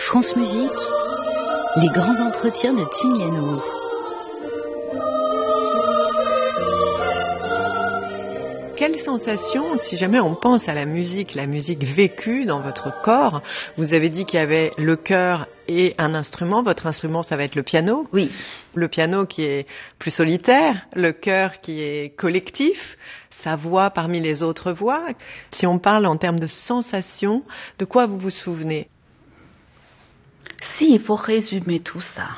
France Musique, les grands entretiens de Chin Lian-ho. Quelle sensation, si jamais on pense à la musique vécue dans votre corps, vous avez dit qu'il y avait le cœur et un instrument. Votre instrument, ça va être le piano. Oui. Le piano qui est plus solitaire, le cœur qui est collectif, sa voix parmi les autres voix. Si on parle en termes de sensation, de quoi vous vous souvenez? S'il faut résumer tout ça,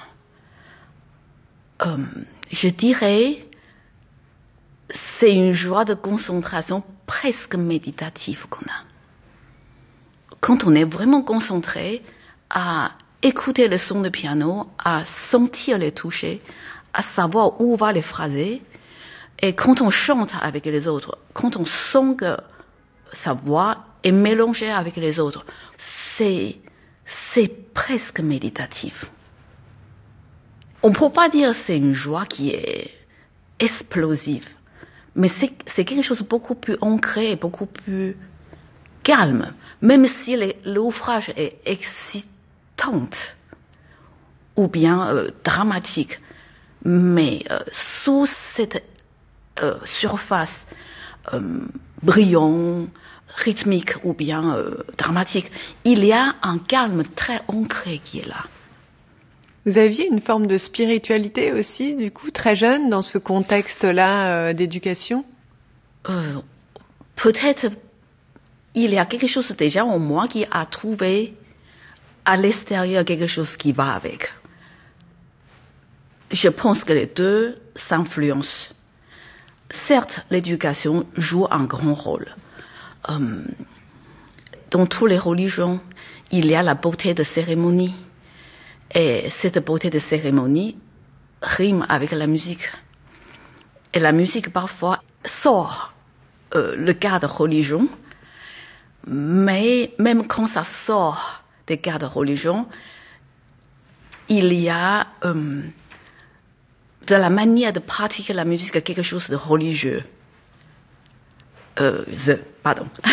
je dirais c'est une joie de concentration presque méditative qu'on a. Quand on est vraiment concentré à écouter le son de piano, à sentir les toucher, à savoir où va les phraser, et quand on chante avec les autres, quand on sent que sa voix est mélangée avec les autres, c'est presque méditatif. On ne peut pas dire que c'est une joie qui est explosive, mais c'est quelque chose de beaucoup plus ancré, beaucoup plus calme, même si l'ouvrage est excitante ou bien dramatique. Mais sous cette surface brillante, rythmique ou bien dramatique, il y a un calme très ancré qui est là. Vous aviez une forme de spiritualité aussi, du coup, très jeune, dans ce contexte-là d'éducation? Peut-être il y a quelque chose déjà en moi qui a trouvé à l'extérieur quelque chose qui va avec. Je pense que les deux s'influencent. Certes, l'éducation joue un grand rôle. Dans toutes les religions, il y a la beauté de cérémonie. Et cette beauté de cérémonie rime avec la musique. Et la musique parfois sort le cadre de religion, mais même quand ça sort des cadres de religion, il y a de la manière de pratiquer la musique quelque chose de religieux. Pardon.